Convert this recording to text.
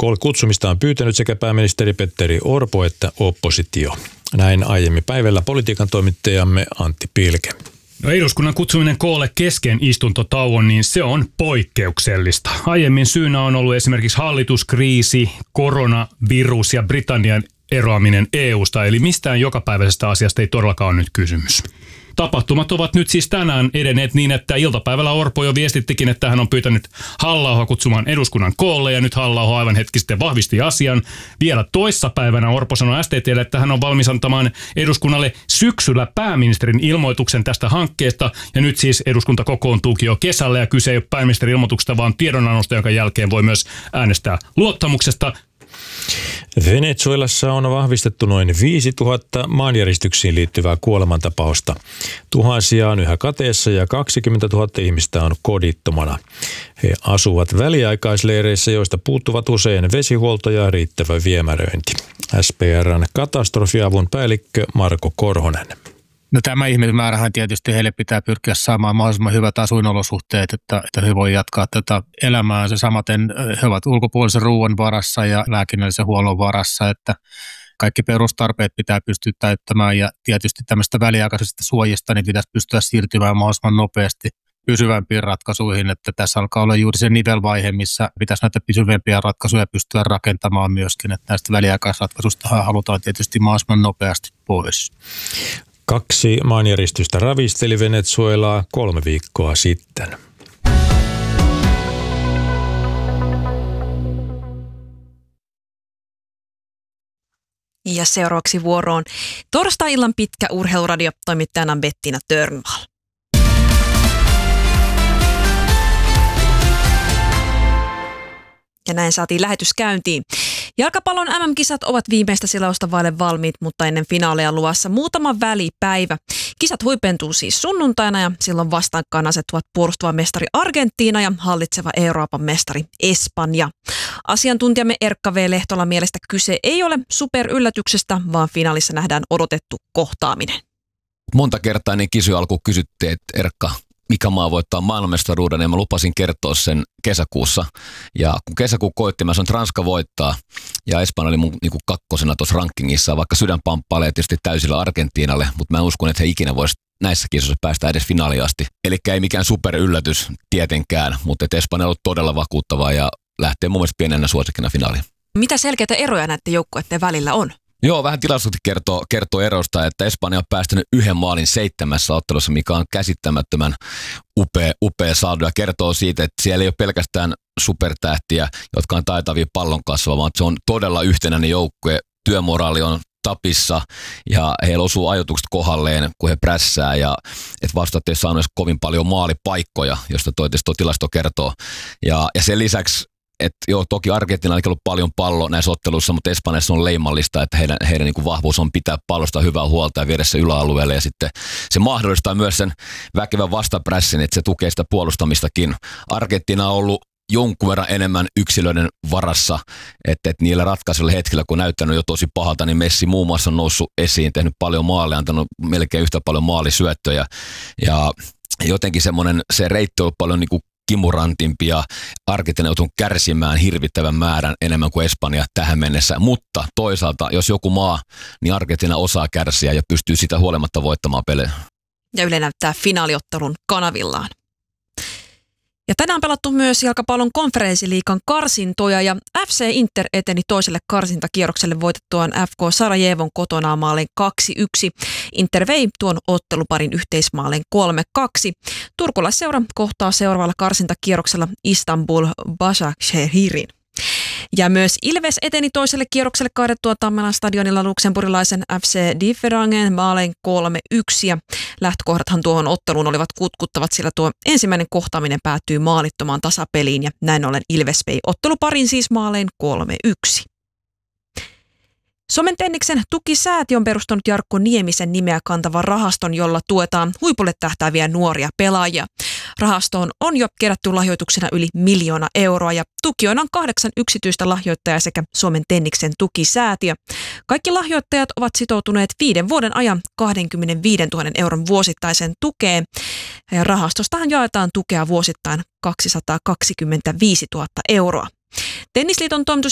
Koolle kutsumista on pyytänyt sekä pääministeri Petteri Orpo että oppositio. Näin aiemmin päivällä politiikan toimittajamme Antti Pilke. No, eduskunnan kutsuminen koolle kesken istuntotauon, niin se on poikkeuksellista. Aiemmin syynä on ollut esimerkiksi hallituskriisi, koronavirus ja Britannian eroaminen EUsta, eli mistään jokapäiväisestä asiasta ei todellakaan ole nyt kysymys. Tapahtumat ovat nyt siis tänään edenneet niin, että iltapäivällä Orpo jo viestittikin, että hän on pyytänyt Halla-ahoa kutsumaan eduskunnan koolle, ja nyt Halla-aho aivan hetki sitten vahvisti asian. Vielä toissapäivänä Orpo sanoi STT:lle, että hän on valmis antamaan eduskunnalle syksyllä pääministerin ilmoituksen tästä hankkeesta, ja nyt siis eduskunta kokoontuukin jo kesällä, ja kyse ei ole pääministerin ilmoituksesta, vaan tiedonannosta, jonka jälkeen voi myös äänestää luottamuksesta. Venezuelassa on vahvistettu noin 5000 maanjäristyksiin liittyvää kuolemantapausta. Tuhansia on yhä kateessa ja 20 000 ihmistä on kodittomana. He asuvat väliaikaisleireissä, joista puuttuvat usein vesihuolto ja riittävä viemäröinti. SPR:n katastrofiavun päällikkö Marko Korhonen. No, tämä ihmismäärähän tietysti heille pitää pyrkiä saamaan mahdollisimman hyvät asuinolosuhteet, että he voi jatkaa tätä elämäänsä. Samaten he ovat ulkopuolisen ruoan varassa ja lääkinnällisen huollon varassa, että kaikki perustarpeet pitää pystyä täyttämään, ja tietysti tämmöistä väliaikaisesta suojista niin pitäisi pystyä siirtymään mahdollisimman nopeasti pysyvämpiin ratkaisuihin, että tässä alkaa olla juuri se nivelvaihe, missä pitäisi näitä pysyvämpiä ratkaisuja pystyä rakentamaan myöskin, että näistä väliaikaisratkaisuista halutaan tietysti mahdollisimman nopeasti pois. 2 maanjäristystä ravisteli Venezuelaa 3 viikkoa sitten. Ja seuraavaksi vuoroon torstai-illan pitkä urheiluradio toimittajana Bettina Törnvall. Ja näin saatiin lähetys käyntiin. Jalkapallon MM-kisat ovat viimeistä silausta vaille valmiit, mutta ennen finaaleja luvassa muutama välipäivä. Kisat huipentuu siis sunnuntaina, ja silloin vastakkain asettuvat puolustava mestari Argentiina ja hallitseva Euroopan mestari Espanja. Asiantuntijamme Erkka V. Lehtola mielestä kyse ei ole superyllätyksestä, vaan finaalissa nähdään odotettu kohtaaminen. Monta kertaa niin kisojen alkuun kysyttiin, että Erkka, mikä maa voittaa maailmanmestaruuden, ja mä lupasin kertoa sen kesäkuussa. Ja kun kesäkuu koitti, mä sanoin, että Ranska voittaa, ja Espanja oli mun niin kakkosena tuossa rankingissa, vaikka sydän pamppailee tietysti täysillä Argentiinalle, mutta mä uskon, että he ikinä voisi näissä kisoissa päästä edes finaaliin asti. Eli ei mikään superyllätys tietenkään, mutta Espanja on ollut todella vakuuttavaa ja lähtee mun mielestä pienenä suosikkina finaaliin. Mitä selkeitä eroja näiden joukkueiden välillä on? Joo, vähän tilastosti kertoo erosta, että Espanja on päästänyt 1 maalin 7 ottelussa, mikä on käsittämättömän upea saldo, ja kertoo siitä, että siellä ei ole pelkästään supertähtiä, jotka on taitavia pallon kasvaa, vaan se on todella yhtenäinen joukkue. Työmoraali on tapissa ja heillä osuu ajoitukset kohdalleen, kun he prässää, ja että vastaat ei saanut kovin paljon maalipaikkoja, josta tuo tilasto kertoo. Ja sen lisäksi, että joo, toki Argentiina on ollut paljon pallo näissä otteluissa, mutta Espanjassa on leimallista, että heidän niin kuin vahvuus on pitää pallosta hyvää huolta ja viedä se yläalueelle, ja sitten se mahdollistaa myös sen väkevän vastaprässin, että se tukee sitä puolustamistakin. Argentiina on ollut jonkun verran enemmän yksilöiden varassa, että niillä ratkaisuilla hetkillä, kun on näyttänyt jo tosi pahalta, niin Messi muun muassa on noussut esiin, tehnyt paljon maaleja, antanut melkein yhtä paljon maalisyöttöjä, ja jotenkin se reitti on ollut paljon niin kuin kimurantimpi, ja Argentiina joutuu kärsimään hirvittävän määrän enemmän kuin Espanja tähän mennessä, mutta toisaalta, jos joku maa, niin Argentiina osaa kärsiä ja pystyy sitä huolimatta voittamaan pelejä. Ja Yle näyttää finaaliottelun kanavillaan. Ja tänään on pelattu myös jalkapallon konferenssiliigan karsintoja, ja FC Inter eteni toiselle karsintakierrokselle voitettuaan FK Sarajevon kotona maalin 2-1. Inter vei tuon otteluparin yhteismaalin 3-2. Turkulaisseura kohtaa seuraavalla karsintakierroksella Istanbul Başakşehirin. Ja myös Ilves eteni toiselle kierrokselle kaadettua Tammelan stadionilla luksemburilaisen FC Differangen maalein 3-1. Ja lähtökohdathan tuohon otteluun olivat kutkuttavat, sillä tuo ensimmäinen kohtaaminen päättyy maalittomaan tasapeliin, ja näin ollen Ilves vei otteluparin siis maalein 3-1. Suomen Tenniksen tukisäätiö on perustanut Jarkko Niemisen nimeä kantavan rahaston, jolla tuetaan huipulle tähtääviä nuoria pelaajia. Rahastoon on jo kerätty lahjoituksena yli 1 miljoona euroa, ja tukijoina on 8 yksityistä lahjoittajaa sekä Suomen Tenniksen tukisäätiö. Kaikki lahjoittajat ovat sitoutuneet 5 vuoden ajan 25 000 euron vuosittaiseen tukeen. Rahastostahan jaetaan tukea vuosittain 225 000 euroa. Tennisliiton